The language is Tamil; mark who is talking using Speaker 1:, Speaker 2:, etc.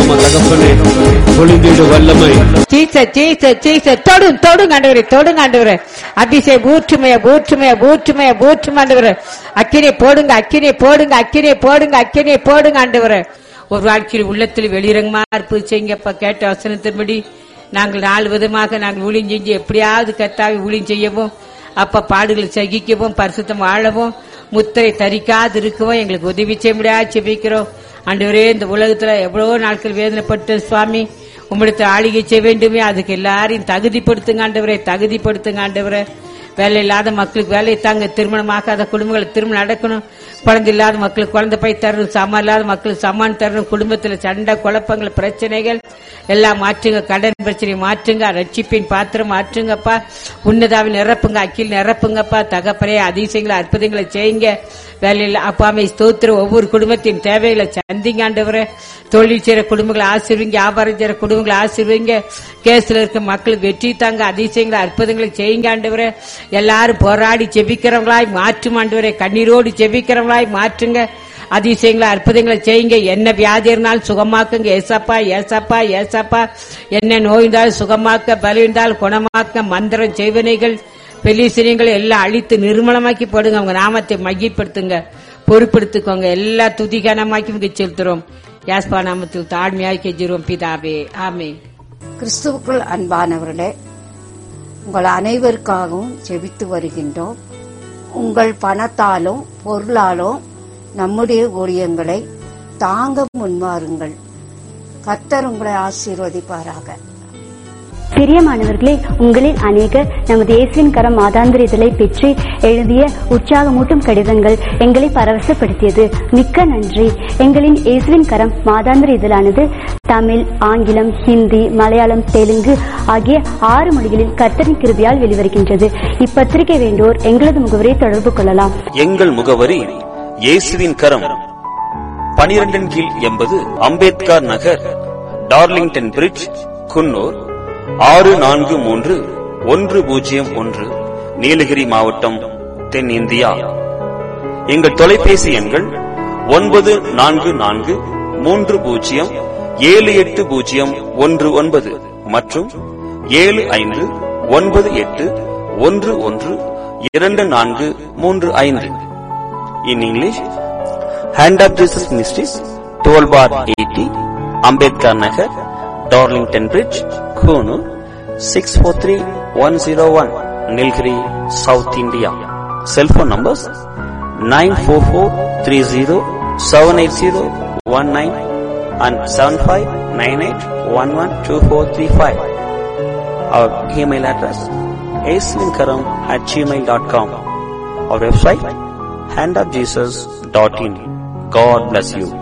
Speaker 1: ஆமா தகப்பனே, பொழிந்திடு வல்லமை.
Speaker 2: ஜீசஸ் ஜீசஸ் ஜீசஸ் தொடும் தொடுங்க ஆண்டவரே, தொடுங்க ஆண்டவரே. அபிஷேக் ஊற்றுமையா ஊற்றுமையா ஊற்றுமையா ஊற்றும் ஆண்டவரே. அக்கினை போடுங்க, அக்கினை போடுங்க, அக்கினை போடுங்க, அக்கினை போடுங்க ஆண்டவரே. ஒரு வாழ்க்கையில் உள்ளத்தில் வெளிரங்கமா அற்புதம் செய்யுங்கப்பா. கேட்ட வசனத்தின்படி நாங்கள் 4 விதமாக நாங்கள் ஊழியம் செஞ்சு எப்படியாவது கர்த்தாவை ஊழியம் செய்யவும், அப்ப பாடுகளை சகிக்கவும், பரிசுத்தம் வாழவும், முத்திரை தரிக்காது இருக்கவும் எங்களுக்கு உதவி செய்ய முடியாது செபிக்கிறோம் ஆண்டவரே. இந்த உலகத்துல எவ்வளவோ நாட்கள் வேதனைப்பட்டு சுவாமி உம்மிடத்தை ஆளுகை செய்ய வேண்டுமே, அதுக்கு எல்லாரையும் தகுதிப்படுத்துங்க ஆண்டவரே, தகுதிப்படுத்துங்க ஆண்டவரே. வேலை இல்லாத மக்களுக்கு வேலை தாங்க, திருமணமாகாத குடும்பங்களுக்கு திருமணம் நடக்கணும், குழந்தை இல்லாத மக்களுக்கு குழந்தை போய் தரணும், சாமான் இல்லாத மக்களுக்கு சாமான் தரணும், குடும்பத்துல சண்டை குழப்பங்கள் பிரச்சனைகள் எல்லாம் மாற்றுங்க, கடன் பிரச்சனை மாற்றுங்க, ரட்சிப்பின் பாத்திரம் மாற்றுங்கப்பா. உன்னதாவில் நிரப்புங்க, அக்கில் நிரப்புங்கப்பா. தகப்பனே அதிசயங்களை அற்புதங்களை செய்யுங்க. வேலையில் அப்பாமை ஸ்தோத்திரம். ஒவ்வொரு குடும்பத்தின் தேவைகளை சந்திங்க ஆண்டவரே. தொழில் செய்யற குடும்பங்களை ஆசீர்வதிங்க, வியாபாரம் செய்யற குடும்பங்களை ஆசீர்வதிங்க. கேஸ்ல இருக்க மக்களுக்கு வெற்றி தாங்க, அதிசயங்களை அற்புதங்களை செய்யுங்க ஆண்டவரே. எல்லாரும் போராடி ஜெபிக்கிறவங்களாய் மாற்றும் ஆண்டவரே, கண்ணீரோடு ஜெபிக்கிறவங்களாய் மாற்றுங்க. அதிசயங்களை அற்புதங்களை செய்யுங்க. என்ன வியாதி இருந்தாலும் சுகமாக்குங்க ஏசப்பா, ஏசப்பா, ஏசப்பா. என்ன நோய் இருந்தாலும் சுகமாக்க, பலம் இருந்தாலும் குணமாக்க, மந்திரம் செய்வனைகள் பெலிசிரியங்கள் எல்லாம் அழித்து நிர்மலமாக்கி போடுங்க. அவங்க நாமத்தை மகிழ்படுத்துங்க, பொறுப்படுத்திக்கோங்க. எல்லா துதிகனமாக்கி செலுத்துறோம். யாஸ்பா நாமத்தில் தாழ்மையாய் கெஞ்சுறோம் பிதாவே, ஆமென்.
Speaker 3: கிறிஸ்துவுக்குள் அன்பானவர்களே, உங்கள் அனைவருக்காகவும் ஜெபித்து வருகின்றோம். உங்கள் பணத்தாலும் பொருளாலும் நம்முடைய ஊழியங்களை தாங்க முன்வாருங்கள். கர்த்தர் உங்களை ஆசீர்வதிப்பாராக.
Speaker 4: பிரியமானவர்களே, உங்களில் அநேகர் நமது இயேசுவின் கரம் மாதாந்திர இதழை பெற்று எழுதிய உற்சாகமூட்டும் கடிதங்கள் எங்களை பரவசப்படுத்தியது. மிக்க நன்றி. எங்களின் இயேசுவின் கரம் மாதாந்திர இதழானது தமிழ், ஆங்கிலம், ஹிந்தி, மலையாளம், தெலுங்கு ஆகிய 6 மொழிகளில் கர்த்தரின் கிருபையால் வெளிவருகின்றது. இப்பத்திரிகை வேண்டோர் எங்களது முகவரியை தொடர்பு கொள்ளலாம்.
Speaker 5: எங்கள் முகவரி இயேசுவின் கரம், 12 கீழ் 80 அம்பேத்கர் நகர், டார்லிங்டன் பிரிட்ஜ், குன்னூர் 643101, நீலகிரி மாவட்டம், தென்னிந்தியா. எங்கள் தொலைபேசி எண்கள் 9443078019 மற்றும் 7598112435. In English, Hand of Jesus Ministries, 12 bar 80, Ambedkar Nagar, Darlington Bridge, Kunu, 643101, Nilgiri, South India. Cell phone numbers 94430-78019 and 7598112435. Our email address aswinkaram@gmail.com. Our website handofjesus.in. God bless you.